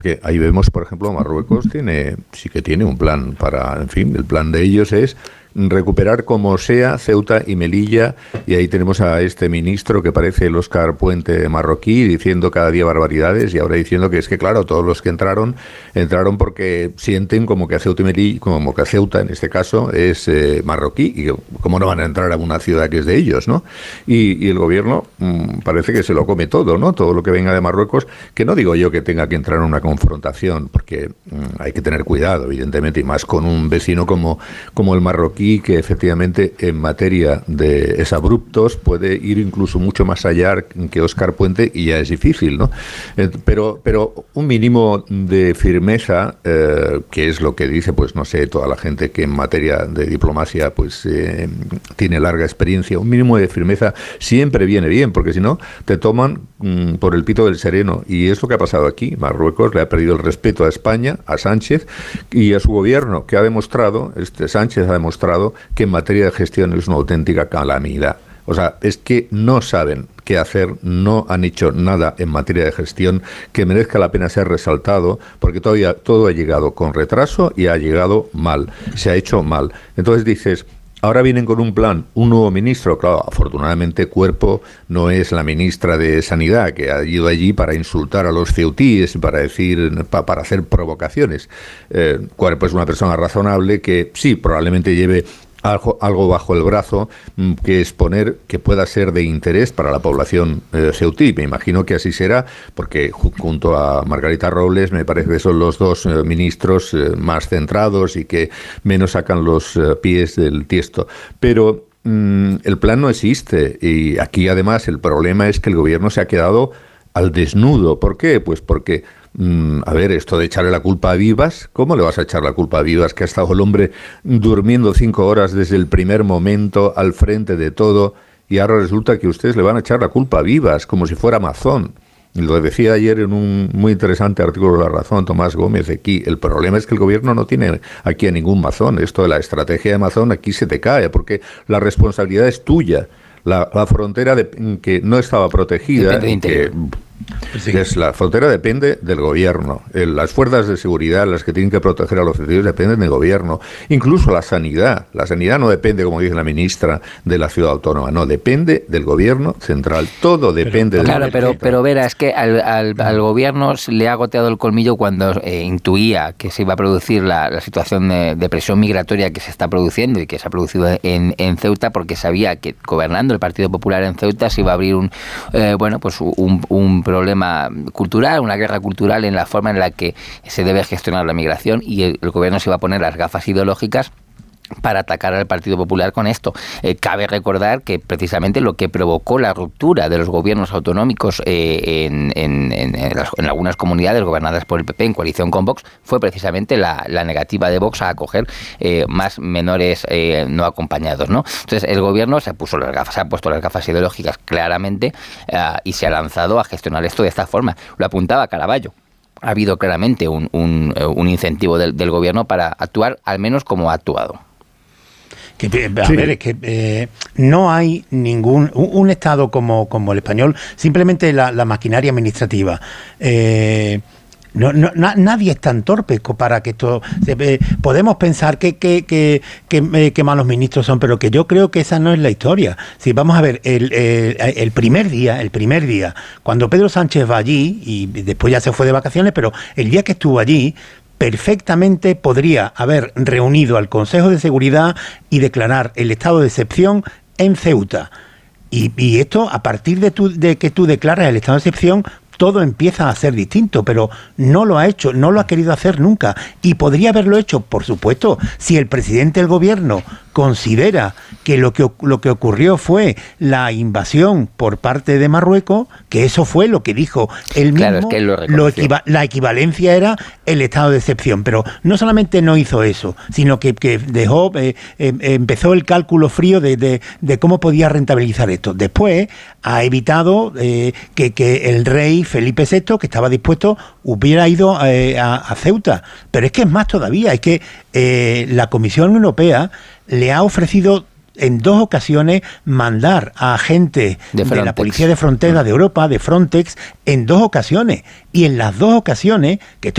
Que ahí vemos, por ejemplo, Marruecos sí que tiene un plan para, en fin, el plan de ellos es recuperar como sea Ceuta y Melilla, y ahí tenemos a este ministro que parece el Óscar Puente marroquí diciendo cada día barbaridades, y ahora diciendo que es que claro, todos los que entraron porque sienten como que a Ceuta y Melilla, como que a Ceuta en este caso es marroquí, y cómo no van a entrar a una ciudad que es de ellos, ¿no? Y el gobierno parece que se lo come todo, ¿no? Todo lo que venga de Marruecos, que no digo yo que tenga que entrar en una confrontación, porque hay que tener cuidado, evidentemente, y más con un vecino como el marroquí, que efectivamente en materia de exabruptos puede ir incluso mucho más allá que Óscar Puente, y ya es difícil, ¿no? Pero un mínimo de firmeza, que es lo que dice, pues no sé, toda la gente que en materia de diplomacia pues tiene larga experiencia, un mínimo de firmeza siempre viene bien, porque si no te toman por el pito del sereno, y es lo que ha pasado aquí. Marruecos le ha perdido el respeto a España, a Sánchez y a su gobierno, que ha demostrado, Sánchez ha demostrado que en materia de gestión es una auténtica calamidad. O sea, es que no saben qué hacer, no han hecho nada en materia de gestión que merezca la pena ser resaltado, porque todo ha llegado con retraso y ha llegado mal, se ha hecho mal. Entonces dices, ahora vienen con un plan, un nuevo ministro. Claro, afortunadamente Cuerpo no es la ministra de Sanidad, que ha ido allí para insultar a los ceutíes, para hacer provocaciones. Cuerpo es una persona razonable que sí, probablemente lleve algo bajo el brazo que exponer, que pueda ser de interés para la población ceutí. Me imagino que así será, porque junto a Margarita Robles me parece que son los dos ministros más centrados y que menos sacan los pies del tiesto. Pero el plan no existe, y aquí además el problema es que el gobierno se ha quedado al desnudo. ¿Por qué? Pues porque a ver, esto de echarle la culpa a Vivas, ¿cómo le vas a echar la culpa a Vivas, que ha estado el hombre durmiendo 5 horas desde el primer momento al frente de todo, y ahora resulta que ustedes le van a echar la culpa a Vivas como si fuera Mazón? Y lo decía ayer en un muy interesante artículo de La Razón Tomás Gómez aquí. El problema es que el gobierno no tiene aquí a ningún Mazón. Esto de la estrategia de Mazón aquí se te cae, porque la responsabilidad es tuya. La frontera que no estaba protegida, la frontera depende del gobierno. Las fuerzas de seguridad, las que tienen que proteger a los ciudadanos, dependen del gobierno. Incluso la sanidad no depende, como dice la ministra, de la ciudad autónoma, no, depende del gobierno central. Todo depende del gobierno. Claro, pero Vera, es que al gobierno le ha goteado el colmillo cuando intuía que se iba a producir la situación de presión migratoria que se está produciendo y que se ha producido en Ceuta, porque sabía que gobernando el Partido Popular en Ceuta se iba a abrir un problema cultural, una guerra cultural en la forma en la que se debe gestionar la migración, y el gobierno se iba a poner las gafas ideológicas para atacar al Partido Popular con esto. Cabe recordar que precisamente lo que provocó la ruptura de los gobiernos autonómicos en algunas comunidades gobernadas por el PP en coalición con Vox fue precisamente la negativa de Vox a acoger más menores no acompañados, ¿no? Entonces el gobierno se ha puesto las gafas ideológicas claramente y se ha lanzado a gestionar esto de esta forma. Lo apuntaba Caraballo. Ha habido claramente un incentivo del gobierno para actuar al menos como ha actuado. Es que no hay un Estado como el español, simplemente la maquinaria administrativa. Nadie es tan torpe para que esto... podemos pensar que malos ministros son, pero que yo creo que esa no es la historia. Si vamos a ver, el primer día, cuando Pedro Sánchez va allí, y después ya se fue de vacaciones, pero el día que estuvo allí, perfectamente podría haber reunido al Consejo de Seguridad y declarar el estado de excepción en Ceuta. Y esto, a partir de que tú declaras el estado de excepción, todo empieza a ser distinto, pero no lo ha hecho, no lo ha querido hacer nunca. Y podría haberlo hecho, por supuesto, si el presidente del gobierno considera que lo que ocurrió fue la invasión por parte de Marruecos, que eso fue lo que dijo él mismo, claro, es que él la equivalencia era el estado de excepción, pero no solamente no hizo eso, sino que dejó, empezó el cálculo frío de cómo podía rentabilizar esto. Después ha evitado que el rey Felipe VI, que estaba dispuesto, hubiera ido a Ceuta. Pero es que es más todavía, es que la Comisión Europea le ha ofrecido en 2 ocasiones mandar a agentes de la Policía de Frontera de Europa, de Frontex, en 2 ocasiones. Y en las 2 ocasiones, que esto